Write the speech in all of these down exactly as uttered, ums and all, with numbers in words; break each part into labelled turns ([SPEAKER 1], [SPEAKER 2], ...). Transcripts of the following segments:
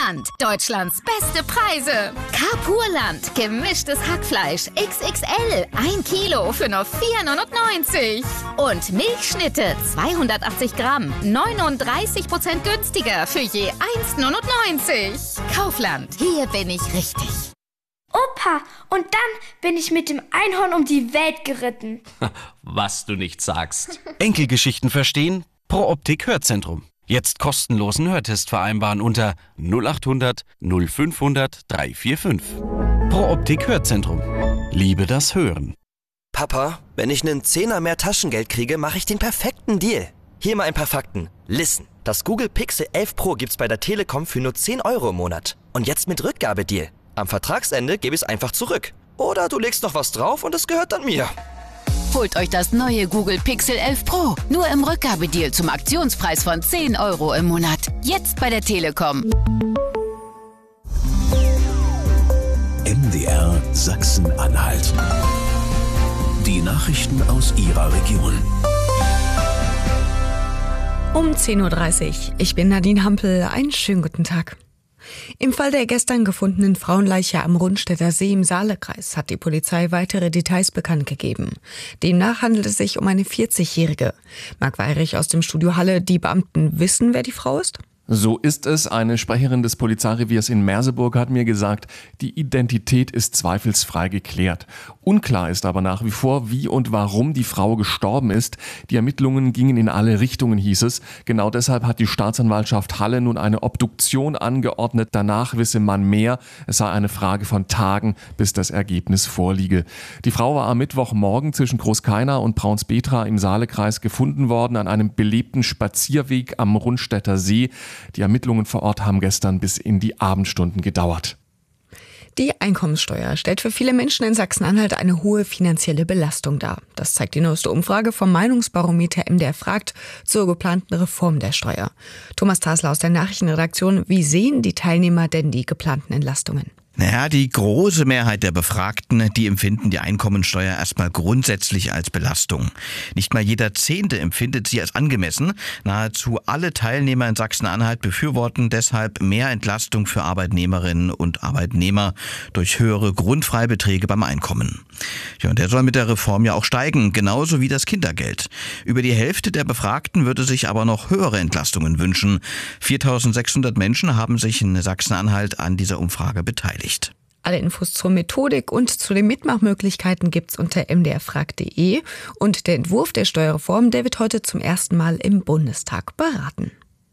[SPEAKER 1] Carpurland. Deutschlands beste Preise. Carpurland. Gemischtes Hackfleisch X X L. Ein Kilo für nur vier neunundneunzig. Und Milchschnitte zweihundertachtzig Gramm. neununddreißig Prozent günstiger für je eins neunundneunzig. Kaufland. Hier bin ich richtig.
[SPEAKER 2] Opa, und dann bin ich mit dem Einhorn um die Welt geritten.
[SPEAKER 3] Was du nicht sagst.
[SPEAKER 4] Enkelgeschichten verstehen? Pro Optik Hörzentrum. Jetzt kostenlosen Hörtest vereinbaren unter null achthundert nullfünfhundert dreihundertfünfundvierzig. Pro Optik Hörzentrum. Liebe das Hören.
[SPEAKER 5] Papa, wenn ich einen Zehner mehr Taschengeld kriege, mache ich den perfekten Deal. Hier mal ein paar Fakten. Listen, das Google Pixel elf Pro gibt's bei der Telekom für nur zehn Euro im Monat. Und jetzt mit Rückgabedeal. Am Vertragsende gebe ich es einfach zurück. Oder du legst noch was drauf und es gehört dann mir.
[SPEAKER 6] Holt euch das neue Google Pixel elf Pro. Nur im Rückgabedeal zum Aktionspreis von zehn Euro im Monat. Jetzt bei der Telekom.
[SPEAKER 7] M D R Sachsen-Anhalt. Die Nachrichten aus Ihrer Region.
[SPEAKER 8] Um zehn Uhr dreißig. Ich bin Nadine Hampel. Einen schönen guten Tag. Im Fall der gestern gefundenen Frauenleiche am Rundstädter See im Saalekreis hat die Polizei weitere Details bekannt gegeben. Demnach handelt es sich um eine vierzigjährige. Marc Weirich aus dem Studio Halle. Die Beamten wissen, wer die Frau ist?
[SPEAKER 9] So ist es. Eine Sprecherin des Polizeireviers in Merseburg hat mir gesagt, die Identität ist zweifelsfrei geklärt. Unklar ist aber nach wie vor, wie und warum die Frau gestorben ist. Die Ermittlungen gingen in alle Richtungen, hieß es. Genau deshalb hat die Staatsanwaltschaft Halle nun eine Obduktion angeordnet. Danach wisse man mehr. Es sei eine Frage von Tagen, bis das Ergebnis vorliege. Die Frau war am Mittwochmorgen zwischen Großkeiner und Braunsbetra im Saalekreis gefunden worden, an einem belebten Spazierweg am Rundstädter See. Die Ermittlungen vor Ort haben gestern bis in die Abendstunden gedauert.
[SPEAKER 8] Die Einkommenssteuer stellt für viele Menschen in Sachsen-Anhalt eine hohe finanzielle Belastung dar. Das zeigt die neueste Umfrage vom Meinungsbarometer M D R fragt zur geplanten Reform der Steuer. Thomas Tasler aus der Nachrichtenredaktion, wie sehen die Teilnehmer denn die geplanten Entlastungen?
[SPEAKER 10] Naja, die große Mehrheit der Befragten, die empfinden die Einkommensteuer erstmal grundsätzlich als Belastung. Nicht mal jeder Zehnte empfindet sie als angemessen. Nahezu alle Teilnehmer in Sachsen-Anhalt befürworten deshalb mehr Entlastung für Arbeitnehmerinnen und Arbeitnehmer durch höhere Grundfreibeträge beim Einkommen. Ja, und der soll mit der Reform ja auch steigen, genauso wie das Kindergeld. Über die Hälfte der Befragten würde sich aber noch höhere Entlastungen wünschen. viertausendsechshundert Menschen haben sich in Sachsen-Anhalt an dieser Umfrage beteiligt.
[SPEAKER 8] Alle Infos zur Methodik und zu den Mitmachmöglichkeiten gibt's unter m d r fragt punkt d e. Und der Entwurf der Steuerreform, der wird heute zum ersten Mal im Bundestag beraten.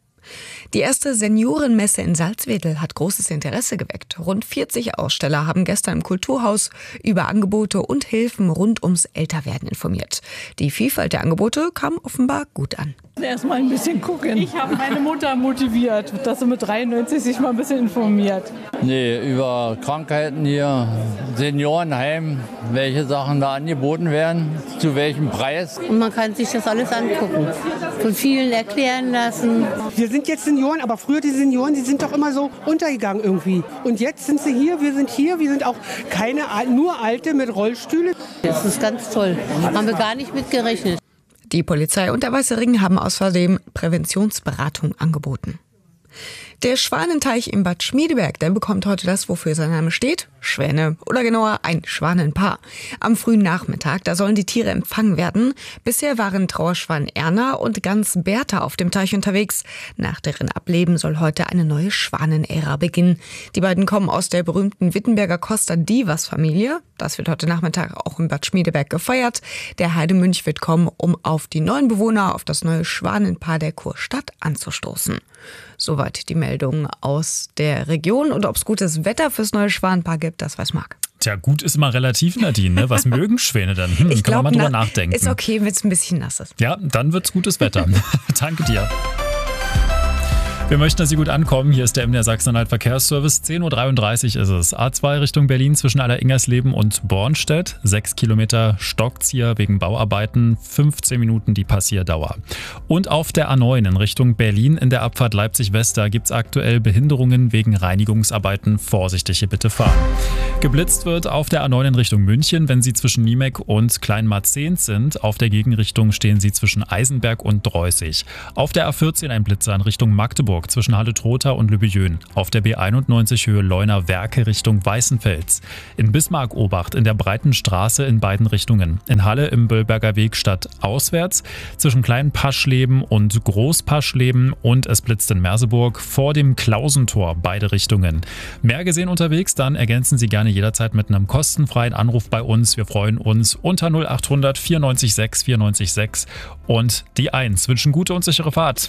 [SPEAKER 8] Die erste Seniorenmesse in Salzwedel hat großes Interesse geweckt. Rund vierzig Aussteller haben gestern im Kulturhaus über Angebote und Hilfen rund ums Älterwerden informiert. Die Vielfalt der Angebote kam offenbar gut an.
[SPEAKER 11] Erstmal ein bisschen gucken. Ich habe meine Mutter motiviert, dass sie mit dreiundneunzig sich mal ein bisschen informiert.
[SPEAKER 12] Nee, über Krankheiten hier, Seniorenheim, welche Sachen da angeboten werden, zu welchem Preis.
[SPEAKER 13] Und man kann sich das alles angucken, von vielen erklären lassen.
[SPEAKER 14] Wir sind jetzt Senioren, aber früher die Senioren, die sind doch immer so untergegangen irgendwie. Und jetzt sind sie hier, wir sind hier, wir sind auch keine, nur Alte mit Rollstühlen.
[SPEAKER 13] Das ist ganz toll, haben wir gar nicht mit gerechnet.
[SPEAKER 8] Die Polizei und der Weiße Ring haben außerdem Präventionsberatung angeboten. Der Schwanenteich in Bad Schmiedeberg, der bekommt heute das, wofür sein Name steht, Schwäne oder genauer ein Schwanenpaar. Am frühen Nachmittag, da sollen die Tiere empfangen werden. Bisher waren Trauerschwan Erna und Gans Bertha auf dem Teich unterwegs. Nach deren Ableben soll heute eine neue Schwanenära beginnen. Die beiden kommen aus der berühmten Wittenberger Costa Divas Familie. Das wird heute Nachmittag auch in Bad Schmiedeberg gefeiert. Der Heidemünch wird kommen, um auf die neuen Bewohner, auf das neue Schwanenpaar der Kurstadt anzustoßen. Soweit die Meldung aus der Region. Und ob es gutes Wetter fürs neue Schwanenpaar gibt, das weiß Marc.
[SPEAKER 15] Tja, gut ist immer relativ, Nadine. Ne? Was mögen Schwäne dann? Hm,
[SPEAKER 8] ich
[SPEAKER 15] kann
[SPEAKER 8] glaub,
[SPEAKER 15] man mal drüber
[SPEAKER 8] na,
[SPEAKER 15] nachdenken.
[SPEAKER 8] Ist okay, wenn es ein bisschen nass ist.
[SPEAKER 15] Ja, dann wird's gutes Wetter. Danke dir. Wir möchten, dass Sie gut ankommen. Hier ist der M D R Sachsen-Anhalt Verkehrsservice. zehn Uhr dreiunddreißig ist es. A zwei Richtung Berlin zwischen Aller-Ingersleben und Bornstedt. Sechs Kilometer Stockzieher wegen Bauarbeiten. fünfzehn Minuten die Passierdauer. Und auf der A neun in Richtung Berlin in der Abfahrt Leipzig-West, da gibt es aktuell Behinderungen wegen Reinigungsarbeiten. Vorsichtig hier bitte fahren. Geblitzt wird auf der A neun in Richtung München, wenn Sie zwischen Niemek und Kleinmarzehns sind. Auf der Gegenrichtung stehen Sie zwischen Eisenberg und Dreußig. Auf der A vierzehn ein Blitzer in Richtung Magdeburg. Merseburg zwischen Halle-Trotha und Lübejön. Auf der B einundneunzig Höhe Leuner Werke Richtung Weißenfels. In Bismarck-Obacht in der breiten Straße in beiden Richtungen. In Halle im Böllberger Weg stadtauswärts zwischen Klein Paschleben und Groß Paschleben und es blitzt in Merseburg vor dem Klausentor beide Richtungen. Mehr gesehen unterwegs, dann ergänzen Sie gerne jederzeit mit einem kostenfreien Anruf bei uns. Wir freuen uns unter null achthundert vierundneunzig sechs vierundneunzig sechs und die eins wünschen gute und sichere Fahrt.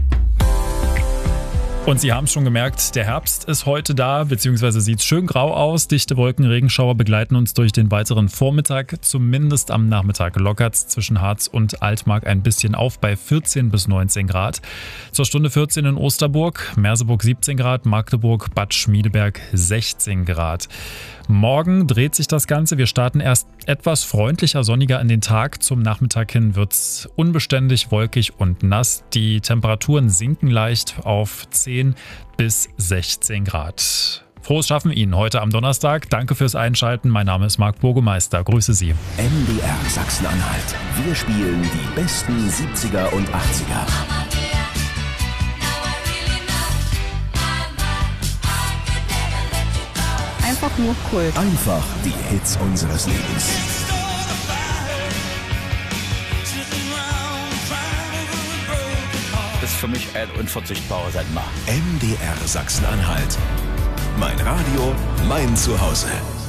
[SPEAKER 15] Und Sie haben es schon gemerkt, der Herbst ist heute da, beziehungsweise sieht schön grau aus. Dichte Wolken, Regenschauer begleiten uns durch den weiteren Vormittag. Zumindest am Nachmittag lockert es zwischen Harz und Altmark ein bisschen auf bei vierzehn bis neunzehn Grad. Zur Stunde vierzehn in Osterburg, Merseburg siebzehn Grad, Magdeburg, Bad Schmiedeberg sechzehn Grad. Morgen dreht sich das Ganze. Wir starten erst etwas freundlicher, sonniger in den Tag. Zum Nachmittag hin wird es unbeständig, wolkig und nass. Die Temperaturen sinken leicht auf zehn bis sechzehn Grad. Frohes Schaffen Ihnen heute am Donnerstag. Danke fürs Einschalten. Mein Name ist Marc Burgemeister. Grüße Sie.
[SPEAKER 7] M D R Sachsen-Anhalt. Wir spielen die besten siebziger und achtziger.
[SPEAKER 13] Einfach nur Kult.
[SPEAKER 7] Einfach die Hits unseres Lebens.
[SPEAKER 16] Das ist für mich ein unverzichtbarer Sender.
[SPEAKER 7] M D R Sachsen-Anhalt. Mein Radio, mein Zuhause.